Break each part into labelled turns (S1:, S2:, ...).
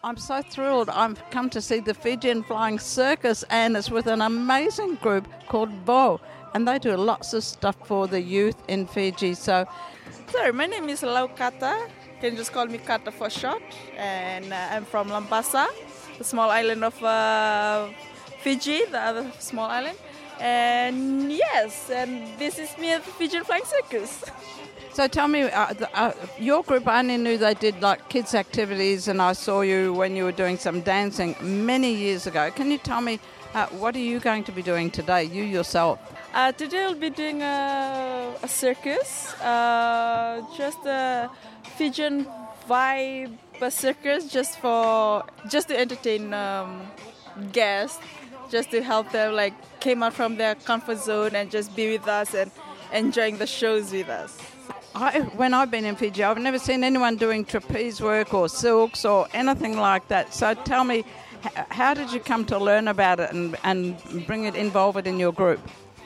S1: I'm so thrilled. I've come to see the Fijian Flying Circus, and it's with an amazing group called VO, and they do lots of stuff for the youth in Fiji. So,
S2: Sorry, my name is Lau Kata. You can just call me Kata for short. And I'm from Lampasa, the small island of Fiji, the other small island. And yes, and this is me at the Fijian Flying Circus.
S1: so tell me, your group, I only knew they did like kids' activities, and I saw you when you were doing some dancing many years ago. Can you tell me, what are you going to be doing today, you yourself?
S2: Today I'll be doing a circus, just a Fijian vibe circus, just to entertain guests, just to help them like came out from their comfort zone and just be with us and enjoying the shows with us.
S1: When I've been in Fiji, I've never seen anyone doing trapeze work or silks or anything like that. So tell me, how did you come to learn about it and involve it in your group?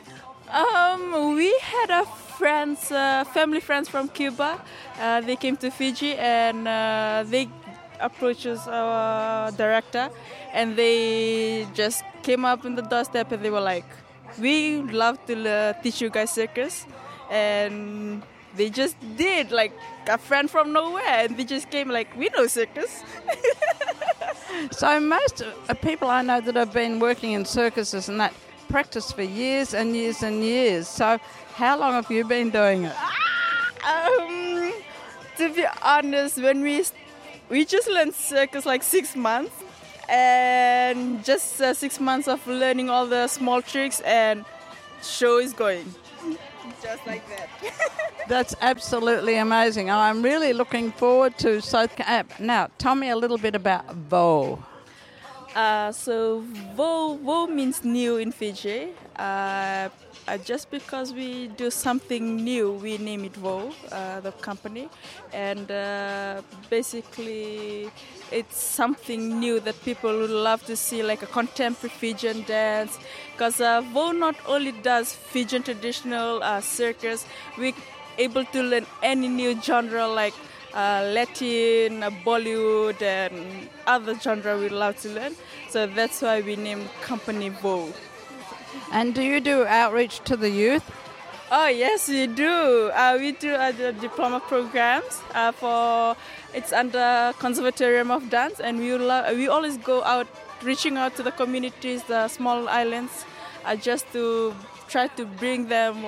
S2: We had family friends from Cuba. They came to Fiji and they approached our director, and they just came up on the doorstep and they were like, "We love to teach you guys circus," and they just did, like a friend from nowhere, and they just came like, "We know circus."
S1: So most people I know that have been working in circuses and that practice for years and years and years. So how long have you been doing it?
S2: To be honest, when we just learned circus like 6 months, and just 6 months of learning all the small tricks, and show is going. Just like that.
S1: That's absolutely amazing. I'm really looking forward to. So now, tell me a little bit about VO.
S2: So VO means new in Fiji. Just because we do something new, we name it VO, the company. And basically, it's something new that people would love to see, like a contemporary Fijian dance. Because VO not only does Fijian traditional circus, we're able to learn any new genre like Latin, Bollywood, and other genre we love to learn. So that's why we named company VO.
S1: And do you do outreach to the youth?
S2: Oh yes, we do. We do diploma programs it's under Conservatorium of Dance, and we always go out reaching out to the communities, the small islands, just to try to bring them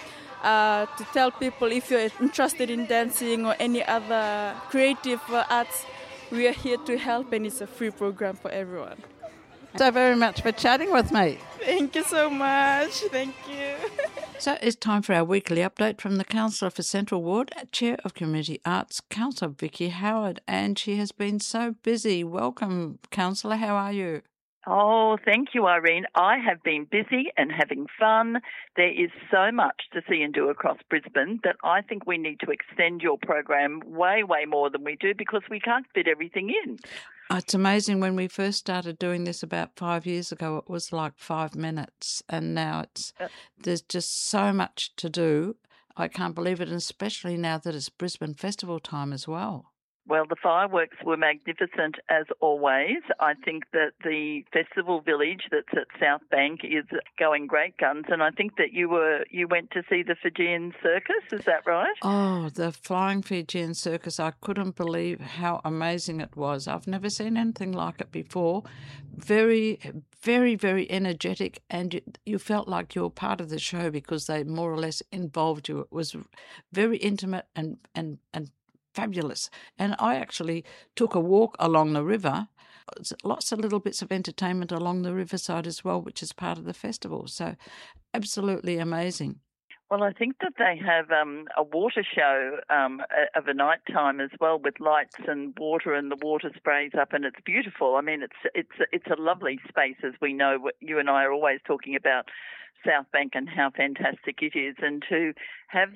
S2: to tell people if you're interested in dancing or any other creative arts, we are here to help, and it's a free program for everyone.
S1: So very much for chatting with me.
S2: Thank you so much. Thank you.
S1: So it's time for our weekly update from the Councillor for Central Ward, Chair of Community Arts, Councillor Vicky Howard, and she has been so busy. Welcome, Councillor. How are you?
S3: Oh, thank you, Irene. I have been busy and having fun. There is so much to see and do across Brisbane that I think we need to extend your program way, way more than we do because we can't fit everything in.
S1: It's amazing. When we first started doing this about 5 years ago, it was like 5 minutes, and now there's just so much to do. I can't believe it, and especially now that it's Brisbane Festival time as well.
S3: Well, the fireworks were magnificent as always. I think that the festival village that's at South Bank is going great guns, and I think that you went to see the Fijian circus. Is that right?
S1: Oh, the Flying Fijian Circus! I couldn't believe how amazing it was. I've never seen anything like it before. Very, very, very energetic, and you felt like you were part of the show because they more or less involved you. It was very intimate and fabulous. And I actually took a walk along the river. Lots of little bits of entertainment along the riverside as well, which is part of the festival. So absolutely amazing.
S3: Well, I think that they have a water show of a night time as well with lights and the water sprays up, and it's beautiful. I mean, it's a lovely space, as we know. You and I are always talking about South Bank and how fantastic it is, and to have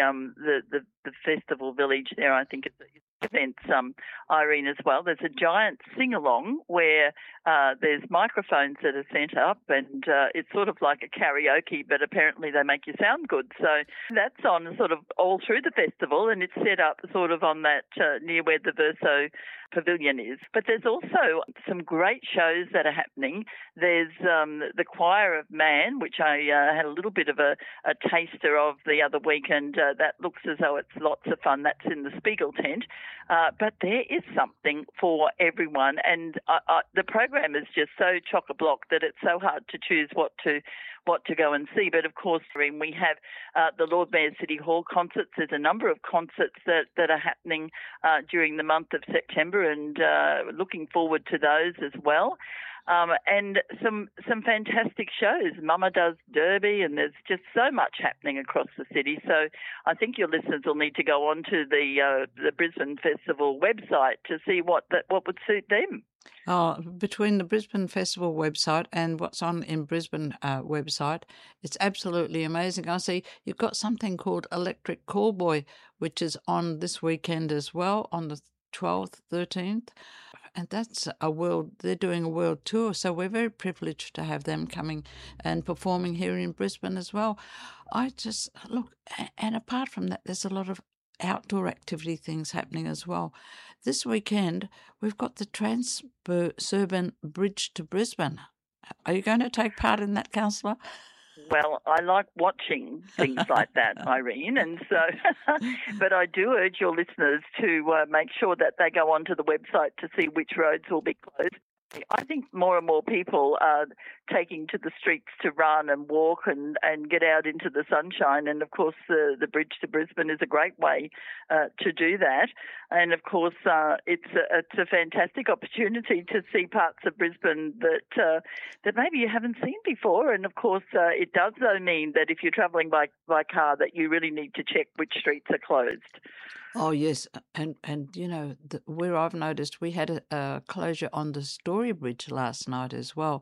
S3: the festival village there, I think it's events, Irene, as well. There's a giant sing-along where there's microphones that are sent up, and it's sort of like a karaoke, but apparently they make you sound good. So that's on sort of all through the festival, and it's set up sort of on that near where the Verso pavilion is. But there's also some great shows that are happening. There's the Choir of Man, which I had a little bit of a taster of the other week, and that looks as though it's lots of fun. That's in the Spiegel tent. But there is something for everyone, and the program is just so chock-a-block that it's so hard to choose what to go and see. But of course, we have the Lord Mayor's City Hall concerts. There's a number of concerts that are happening during the month of September, and looking forward to those as well. And some fantastic shows. Mama does Derby, and there's just so much happening across the city. So I think your listeners will need to go on to the Brisbane Festival website to see what would suit them.
S1: Between the Brisbane Festival website and what's on in Brisbane website, it's absolutely amazing. I see you've got something called Electric Callboy, which is on this weekend as well, on the 12th, 13th. And that's they're doing a world tour, so we're very privileged to have them coming and performing here in Brisbane as well. And apart from that, there's a lot of outdoor activity things happening as well. This weekend, we've got the Transurban Bridge to Brisbane. Are you going to take part in that, Councillor?
S3: Well, I like watching things like that, Irene, and so, but I do urge your listeners to make sure that they go onto the website to see which roads will be closed. I think more and more people are taking to the streets to run and walk and get out into the sunshine. And, of course, the Bridge to Brisbane is a great way to do that. And, of course, it's a fantastic opportunity to see parts of Brisbane that maybe you haven't seen before. And, of course, it does, though, mean that if you're travelling by car that you really need to check which streets are closed.
S1: Oh, yes. And you know, where I've noticed we had a closure on the Story Bridge last night as well.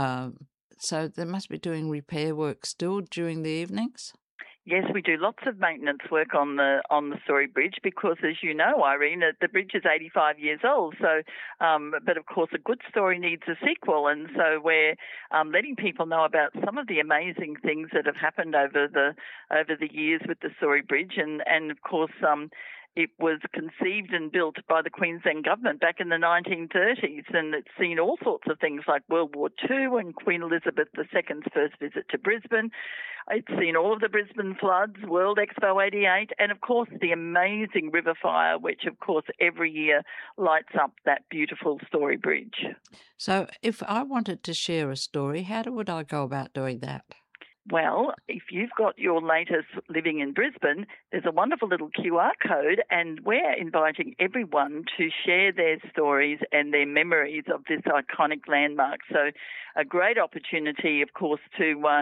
S1: So they must be doing repair work still during the evenings?
S3: Yes, we do lots of maintenance work on the Story Bridge because, as you know, Irene, the bridge is 85 years old. So, but of course, a good story needs a sequel, and so we're letting people know about some of the amazing things that have happened over the years with the Story Bridge, and of course, it was conceived and built by the Queensland government back in the 1930s, and it's seen all sorts of things like World War II and Queen Elizabeth II's first visit to Brisbane. It's seen all of the Brisbane floods, World Expo 88, and, of course, the amazing river fire, which, of course, every year lights up that beautiful Story Bridge.
S1: So if I wanted to share a story, how would I go about doing that?
S3: Well, if you've got your latest Living in Brisbane, there's a wonderful little QR code, and we're inviting everyone to share their stories and their memories of this iconic landmark. So a great opportunity, of course, to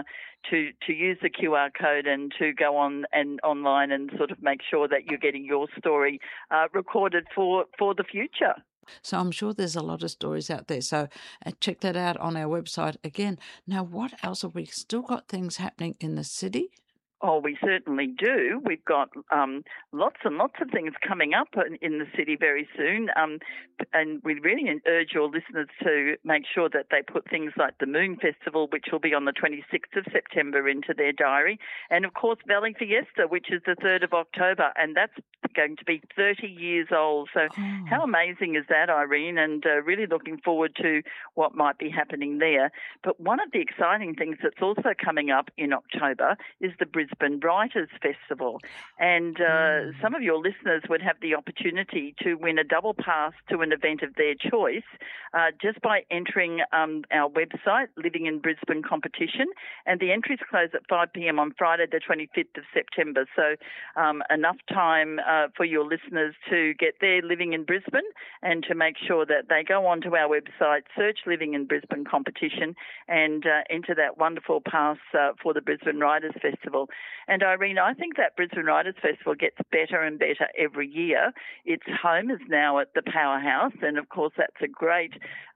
S3: use the QR code and to go on and online and sort of make sure that you're getting your story recorded for the future.
S1: So I'm sure there's a lot of stories out there. So check that out on our website again. Now, what else have we still got things happening in the city?
S3: Oh, we certainly do. We've got lots and lots of things coming up in the city very soon, and we really urge your listeners to make sure that they put things like the Moon Festival, which will be on the 26th of September, into their diary, and, of course, Valley Fiesta, which is the 3rd of October, and that's going to be 30 years old. So how amazing is that, Irene? And really looking forward to what might be happening there. But one of the exciting things that's also coming up in October is the Brisbane Writers Festival. And some of your listeners would have the opportunity to win a double pass to an event of their choice just by entering our website, Living in Brisbane Competition. And the entries close at 5 p.m. on Friday, the 25th of September. So enough time for your listeners to get their Living in Brisbane and to make sure that they go onto our website, search Living in Brisbane Competition, and enter that wonderful pass for the Brisbane Writers Festival. And Irene, I think that Brisbane Writers Festival gets better and better every year. Its home is now at the Powerhouse, and of course that's a great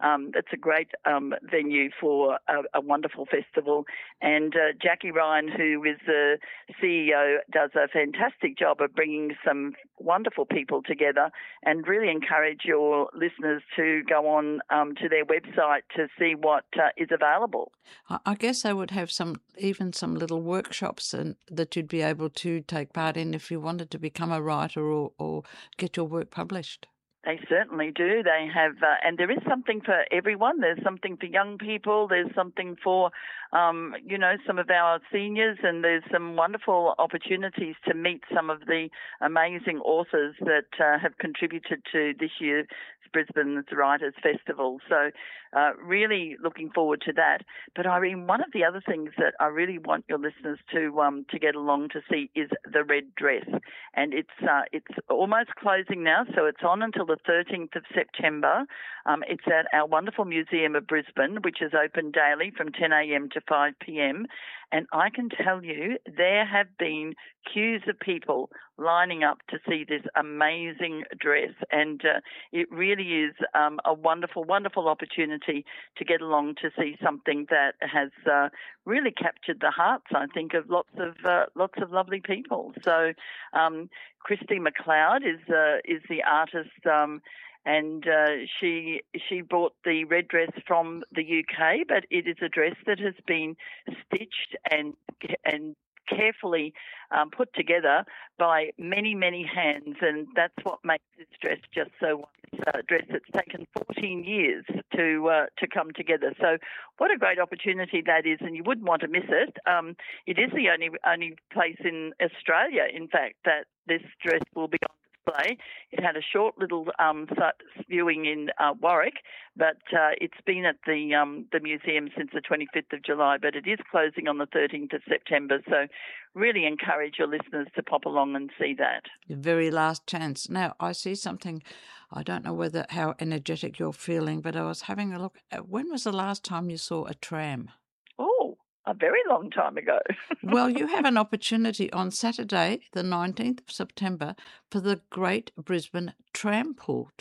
S3: venue for a wonderful festival. And Jackie Ryan, who is the CEO, does a fantastic job of bringing some wonderful people together, and really encourage your listeners to go on to their website to see what is available.
S1: I guess they would have some little workshops that you'd be able to take part in if you wanted to become a writer or get your work published.
S3: They certainly do. They have, and there is something for everyone. There's something for young people. There's something for, some of our seniors, and there's some wonderful opportunities to meet some of the amazing authors that have contributed to this year's Brisbane's Writers' Festival. So really looking forward to that. But Irene, one of the other things that I really want your listeners to get along to see is the Red Dress. And it's almost closing now, so it's on until the 13th of September. It's at our wonderful Museum of Brisbane, which is open daily from 10 a.m. to 5 p.m. And I can tell you there have been queues of people lining up to see this amazing dress. And it really is a wonderful, wonderful opportunity to get along to see something that has really captured the hearts, I think, of lots of lovely people. So Christy McLeod is the artist, and she brought the red dress from the UK, but it is a dress that has been stitched and carefully put together by many, many hands, and that's what makes this dress just so it's a dress that's taken 14 years to come together. So what a great opportunity that is, and you wouldn't want to miss it. It is the only place in Australia, in fact, that this dress will be on display. It had a short little viewing in Warwick, but it's been at the museum since the 25th of July, but it is closing on the 13th of September. So really encourage your listeners to pop along and see that.
S1: Your very last chance. Now, I see something, I don't know how energetic you're feeling, but I was having a look. When was the last time you saw a tram?
S3: Oh, a very long time ago.
S1: Well, you have an opportunity on Saturday, the 19th of September, for the Great Brisbane Tram Pull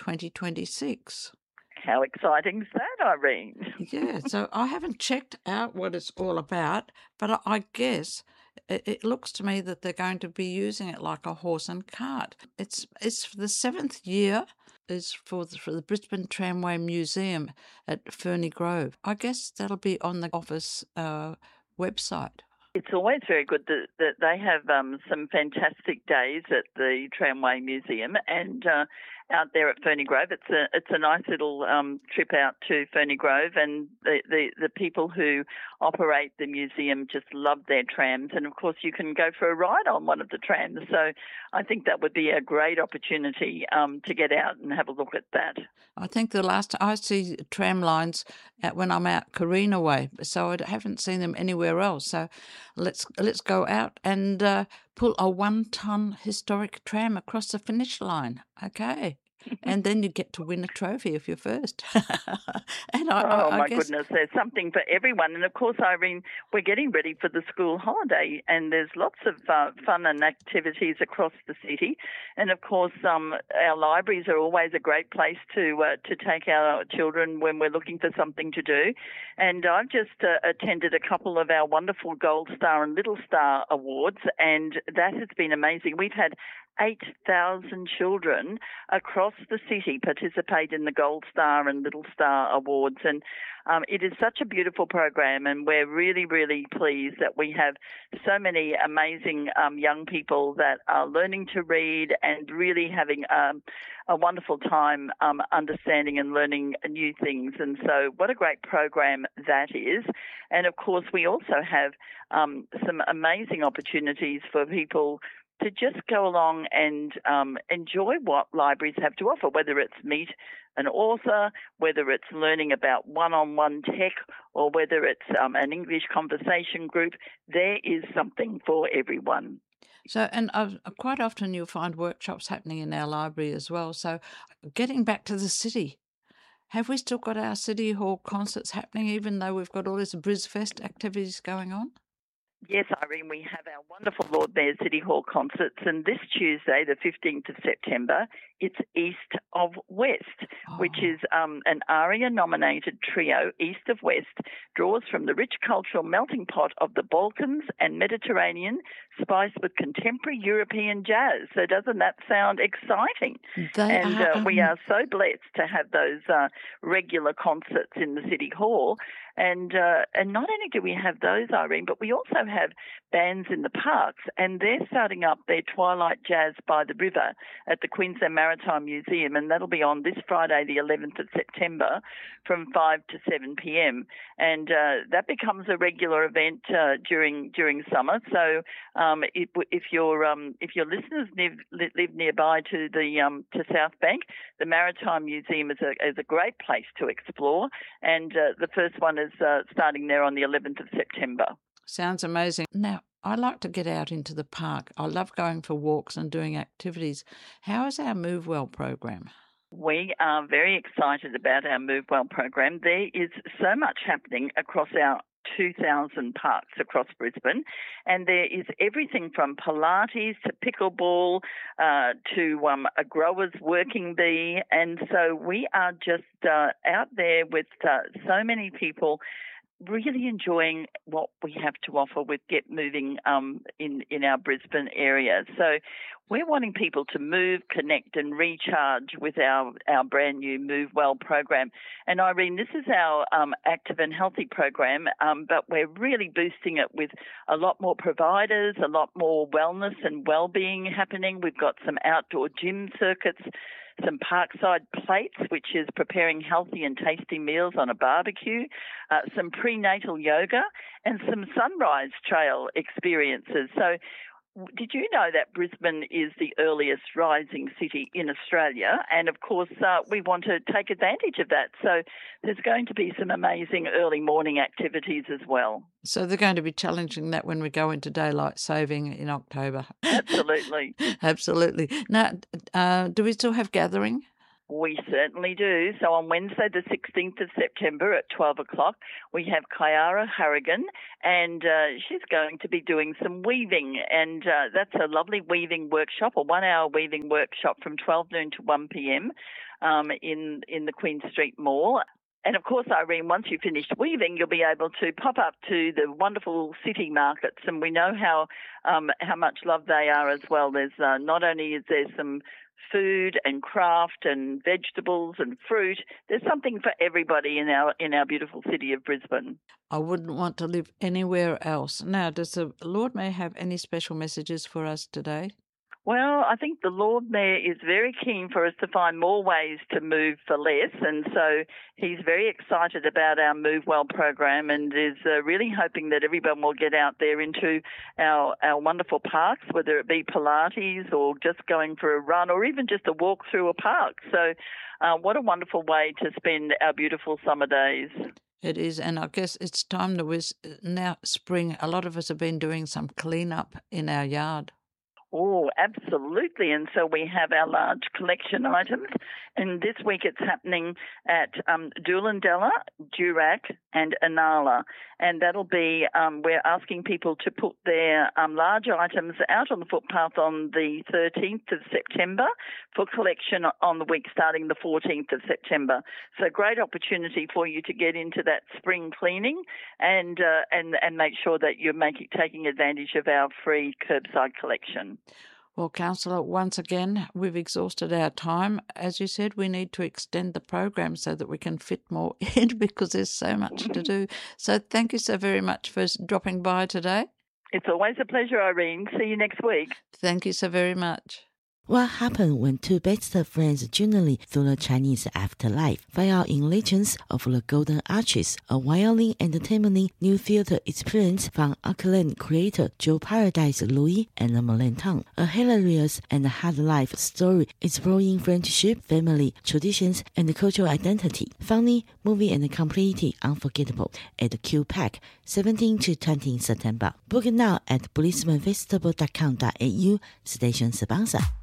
S1: 2026.
S3: How exciting is that, Irene?
S1: Yeah, so I haven't checked out what it's all about, but I guess it looks to me that they're going to be using it like a horse and cart. It's for the 7th year. Is for the Brisbane Tramway Museum at Ferny Grove. I guess that'll be on the office website. It's
S3: always very good that they have some fantastic days at the Tramway Museum, and out there at Ferny Grove, it's a nice little trip out to Ferny Grove, and the people who operate the museum just love their trams, and of course you can go for a ride on one of the trams. So I think that would be a great opportunity to get out and have a look at that. I think the last I see tram lines when I'm out Carina Way, so I haven't seen them anywhere else. So let's go out and pull a 1-ton historic tram across the finish line. Okay. And then you get to win a trophy if you're first. And my goodness, there's something for everyone. And of course, Irene, we're getting ready for the school holiday, and there's lots of fun and activities across the city. And of course, our libraries are always a great place to take our children when we're looking for something to do. And I've just attended a couple of our wonderful Gold Star and Little Star awards, and that has been amazing. We've had 8,000 children across the city participate in the Gold Star and Little Star Awards, and it is such a beautiful program, and we're really, really pleased that we have so many amazing young people that are learning to read and really having a wonderful time understanding and learning new things. And so what a great program that is. And of course, we also have some amazing opportunities for people to just go along and enjoy what libraries have to offer, whether it's meet an author, whether it's learning about one-on-one tech, or whether it's an English conversation group. There is something for everyone. So, and quite often you'll find workshops happening in our library as well. So getting back to the city, have we still got our City Hall concerts happening even though we've got all this BrisFest activities going on? Yes, Irene, we have our wonderful Lord Mayor City Hall concerts, and this Tuesday, the 15th of September, it's East of West, which is an ARIA-nominated trio. East of West draws from the rich cultural melting pot of the Balkans and Mediterranean, spiced with contemporary European jazz. So doesn't that sound exciting? We are so blessed to have those regular concerts in the City Hall. And not only do we have those, Irene, but we also have bands in the parks, and they're starting up their Twilight Jazz by the River at the Queensland Marathon Maritime Museum, and that'll be on this Friday, the 11th of September, from 5 to 7 p.m. And that becomes a regular event during summer. So if your listeners live nearby to to South Bank, the Maritime Museum is a great place to explore. And the first one is starting there on the 11th of September.
S1: Sounds amazing. Now, I like to get out into the park. I love going for walks and doing activities. How is our Move Well program?
S3: We are very excited about our Move Well program. There is so much happening across our 2,000 parks across Brisbane, and there is everything from Pilates to pickleball to a grower's working bee, and so we are just out there with so many people really enjoying what we have to offer with Get Moving in our Brisbane area. So we're wanting people to move, connect and recharge with our brand new Move Well program. And Irene, this is our active and healthy program, but we're really boosting it with a lot more providers, a lot more wellness and well-being happening. We've got some outdoor gym circuits, some parkside plates, which is preparing healthy and tasty meals on a barbecue, some prenatal yoga, and some sunrise trail experiences. So did you know that Brisbane is the earliest rising city in Australia? And, of course, we want to take advantage of that. So there's going to be some amazing early morning activities as well.
S1: So they're going to be challenging that when we go into daylight saving in October.
S3: Absolutely.
S1: Absolutely. Now, do we still have gathering?
S3: We certainly do. So on Wednesday, the 16th of September at 12 o'clock, we have Kyara Harrigan, and she's going to be doing some weaving. And that's a lovely weaving workshop, a 1-hour weaving workshop from 12 noon to 1 p.m. In the Queen Street Mall. And, of course, Irene, once you've finished weaving, you'll be able to pop up to the wonderful city markets, and we know how much loved they are as well. There's not only is there some food and craft and vegetables and fruit, there's something for everybody in our beautiful city of Brisbane.
S1: I wouldn't want to live anywhere else. Now, does the Lord Mayor have any special messages for us today?
S3: Well, I think the Lord Mayor is very keen for us to find more ways to move for less, and so he's very excited about our Move Well program and is really hoping that everyone will get out there into our wonderful parks, whether it be Pilates or just going for a run or even just a walk through a park. So what a wonderful way to spend our beautiful summer days.
S1: It is, and I guess it's time to now spring. A lot of us have been doing some clean up in our yard.
S3: Oh, absolutely. And so we have our large collection items. And this week it's happening at Doolandella, Durack and Inala. And that'll be, we're asking people to put their large items out on the footpath on the 13th of September for collection on the week starting the 14th of September. So great opportunity for you to get into that spring cleaning and make sure that you're taking advantage of our free curbside collection.
S1: Well, Councillor, once again, we've exhausted our time. As you said, we need to extend the program so that we can fit more in because there's so much to do. So thank you so very much for dropping by today.
S3: It's always a pleasure, Irene. See you next week.
S1: Thank you so very much.
S4: What happened when two best friends journey through the Chinese afterlife? Find out in Legends of the Golden Arches, a wildly entertaining new theater experience from acclaimed creator Joe Paradise Louis and Melan Tang. A hilarious and hard life story exploring friendship, family, traditions, and cultural identity. Funny, movie, and completely unforgettable at QPAC, 17 to 20 September. Book it now at brisbanefestival.com.au, station sponsor.